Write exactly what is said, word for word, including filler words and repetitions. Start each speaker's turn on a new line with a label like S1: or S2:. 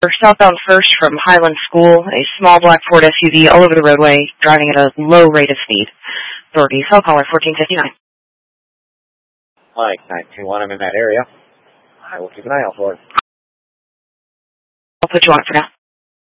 S1: Southbound First from Highland School, a small black Ford S U V all over the roadway, driving at a low rate of speed. Authority, cell caller fourteen fifty-nine.
S2: Mike, nine two one, I'm in that area. I will keep an eye out for it.
S1: I'll put you on it for now.